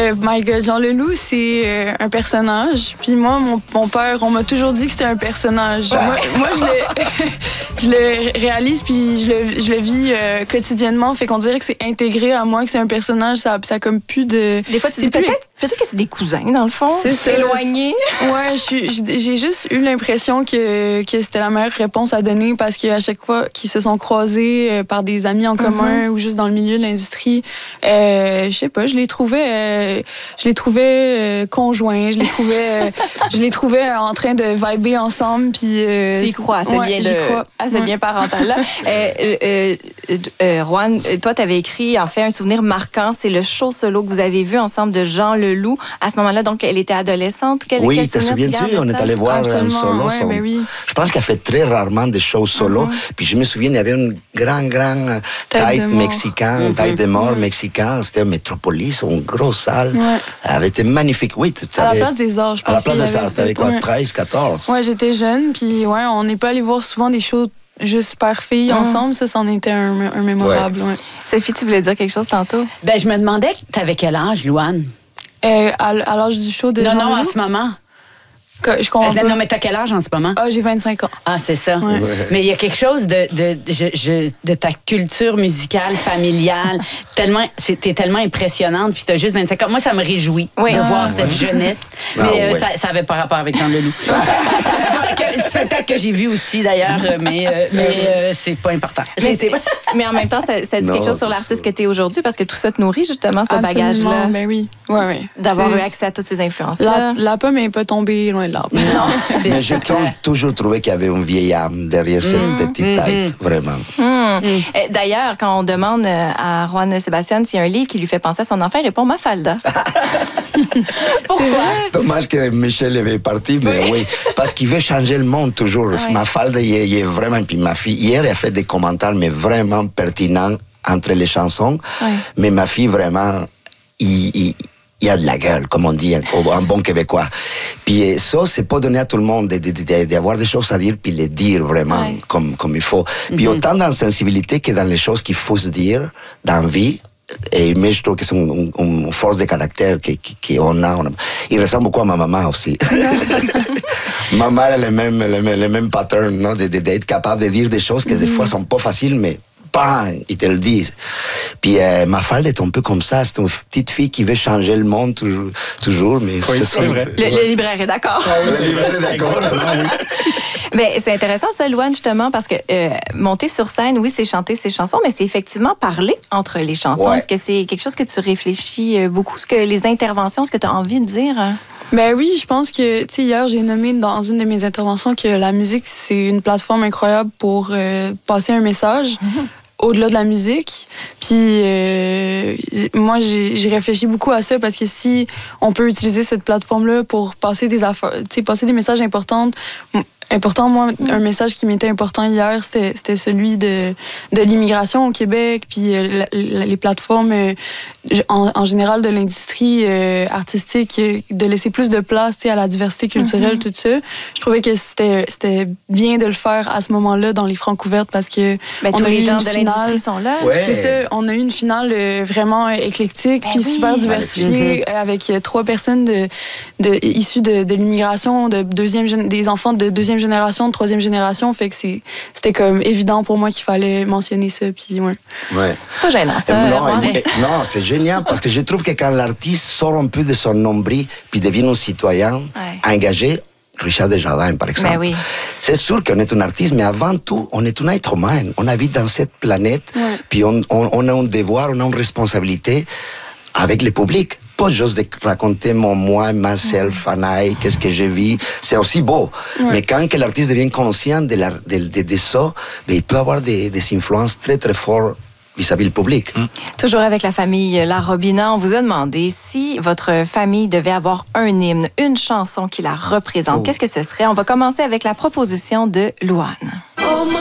My God, Jean Leloup, c'est un personnage. Puis moi, mon père, on m'a toujours dit que c'était un personnage. Moi je le réalise, puis je le vis quotidiennement. Fait qu'on dirait que c'est intégré à moi, que c'est un personnage. Ça a comme plus de... Des fois, tu dis peut-être que c'est des cousins, dans le fond. C'est éloignés. Ouais, j'ai juste eu l'impression que c'était la meilleure réponse à donner parce qu'à chaque fois qu'ils se sont croisés par des amis en commun ou juste dans le milieu de l'industrie, je sais pas, je les trouvais conjoints, je les trouvais en train de vibrer ensemble. Puis tu y crois, à ce lien parental-là. Roanne, toi, tu avais écrit, en fait, un souvenir marquant, c'est le show solo que vous avez vu ensemble de Jean Leloup. À ce moment-là, donc, elle était adolescente. Oui, te souviens-tu? On est allé voir un solo. Ouais, ben oui. Je pense qu'elle fait très rarement des shows solo. Puis je me souviens, il y avait un grand tête mexicain, tête de mort mexicain. C'était un Métropolis, une grosse salle. Ouais. Elle avait été magnifique. Oui, à la place des Arts, je pense. À la place des Arts, t'avais quoi, 13, 14? Ouais, j'étais jeune. Puis ouais, on n'est pas allé voir souvent des shows juste père filles ensemble, ça c'en était un mémorable. Ouais. Sophie, tu voulais dire quelque chose tantôt? Ben, je me demandais, t'avais quel âge, Louane? À l'âge du show de Jean Leloup? Non, en ce moment. Je comprends pas. Non, mais t'as quel âge en ce moment? Ah, j'ai 25 ans. Ah, c'est ça. Ouais. Mais il y a quelque chose de ta culture musicale, familiale. T'es tellement impressionnante, puis t'as juste 25 ans. Moi, ça me réjouit de voir cette jeunesse. Mais ça avait pas rapport avec Jean Leloup. Le spectacle que j'ai vu aussi, d'ailleurs, mais c'est pas important. Mais en même temps, ça dit quelque chose sur l'artiste que t'es aujourd'hui, parce que tout ça te nourrit, justement, ce bagage-là. Ben oui. Ouais. D'avoir eu accès à toutes ces influences-là. La pomme n'est pas tombée loin de l'arbre. Non, mais j'ai toujours trouvé qu'il y avait une vieille âme derrière cette petite tête, vraiment. D'ailleurs, quand on demande à Roanne Sébastien s'il y a un livre qui lui fait penser à son enfant, il répond Mafalda. Pourquoi? Dommage que Michel est parti, mais oui, parce qu'il veut changer le monde toujours. Mafalda, il est vraiment... Puis ma fille, hier, elle a fait des commentaires, mais vraiment pertinents entre les chansons. Mais ma fille, vraiment, il y a de la gueule, comme on dit en bon québécois. Puis ça, c'est pas donné à tout le monde d'avoir des choses à dire, puis les dire vraiment comme il faut. Puis autant dans la sensibilité que dans les choses qu'il faut se dire dans la vie. Mais je trouve que c'est une force de caractère qu'on a. Il ressemble beaucoup à ma maman aussi. Ma mère a le même pattern, non? D'être capable de dire des choses qui des fois sont pas faciles, mais ils te le disent. Puis Mafalda est un peu comme ça. C'est une petite fille qui veut changer le monde toujours, mais c'est vrai. Le libraire est d'accord. Le libraire est d'accord. Mais c'est intéressant ça, Louane, justement, parce que monter sur scène, oui, c'est chanter ses chansons, mais c'est effectivement parler entre les chansons. Est-ce que c'est quelque chose que tu réfléchis beaucoup? Les interventions, ce que tu as envie de dire? Ben oui, je pense que, tu sais, hier, j'ai nommé dans une de mes interventions que la musique, c'est une plateforme incroyable pour passer un message. Au-delà de la musique. Puis moi, j'ai réfléchi beaucoup à ça parce que si on peut utiliser cette plateforme-là pour passer des affaires, tu sais, passer des messages importants, moi, un message qui m'était important hier, c'était celui de l'immigration au Québec, puis les plateformes en général de l'industrie artistique, de laisser plus de place à la diversité culturelle, tout ça. Je trouvais que c'était bien de le faire à ce moment-là dans les francs ouvertes parce que on a eu les gens de l'industrie sont là. C'est ça, on a eu une finale vraiment éclectique puis super diversifiée avec 3 personnes issues de l'immigration, des enfants de deuxième génération, de troisième génération, fait que c'était comme évident pour moi qu'il fallait mentionner ça, puis C'est pas gênant, ça. Non, c'est génial, parce que je trouve que quand l'artiste sort un peu de son nombril, puis devient un citoyen engagé, Richard Desjardins, par exemple. C'est sûr qu'on est un artiste, mais avant tout, on est un être humain. On habite dans cette planète, puis on a un devoir, on a une responsabilité avec le public. Pas juste de raconter moi, myself, Anaï, qu'est-ce que j'ai vu. C'est aussi beau. Mais quand que l'artiste devient conscient de ça, il peut avoir des influences très, très fortes vis-à-vis du public. Toujours avec la famille La Robina, on vous a demandé si votre famille devait avoir un hymne, une chanson qui la représente. Qu'est-ce que ce serait? On va commencer avec la proposition de Louane.